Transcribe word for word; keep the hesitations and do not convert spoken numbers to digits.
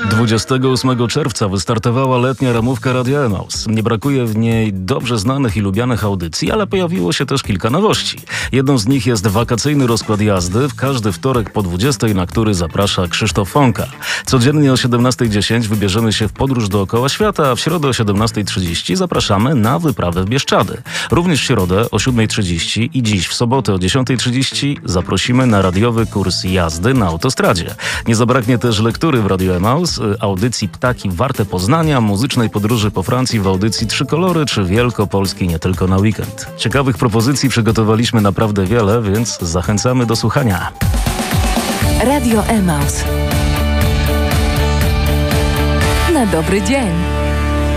dwudziestego ósmego czerwca wystartowała letnia ramówka Radia Emaus. Nie brakuje w niej dobrze znanych i lubianych audycji, ale pojawiło się też kilka nowości. Jedną z nich jest wakacyjny rozkład jazdy w każdy wtorek po dwudziestej, na który zaprasza Krzysztof Fąka. Codziennie o siedemnasta dziesięć wybierzemy się w podróż dookoła świata, a w środę o siedemnasta trzydzieści zapraszamy na wyprawę w Bieszczady. Również w środę o siódma trzydzieści i dziś w sobotę o dziesiąta trzydzieści zaprosimy na radiowy kurs jazdy na autostradzie. Nie zabraknie też lektury w Radio Emaus, audycji Ptaki warte poznania, muzycznej podróży po Francji w audycji Trzy Kolory czy Wielkopolski nie tylko na weekend. Ciekawych propozycji przygotowaliśmy naprawdę wiele, więc zachęcamy do słuchania. Radio Emaus. Na dobry dzień.